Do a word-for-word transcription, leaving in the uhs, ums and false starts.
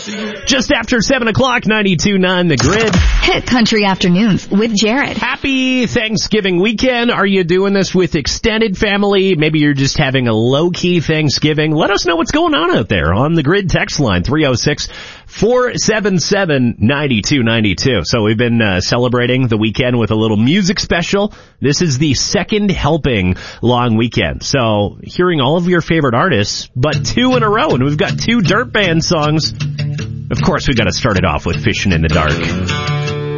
Just after seven o'clock, ninety-two point nine The Grid. Hit Country Afternoons with Jared. Happy Thanksgiving weekend. Are you doing this with extended family? Maybe you're just having a low-key Thanksgiving. Let us know what's going on out there on the Grid text line, three oh six, four seven seven, nine two nine two. So we've been uh, celebrating the weekend with a little music special. This is the second helping long weekend. So hearing all of your favorite artists, but two in a row. And we've got two Dirt Band songs. Of course, we got to start it off with Fishing in the Dark.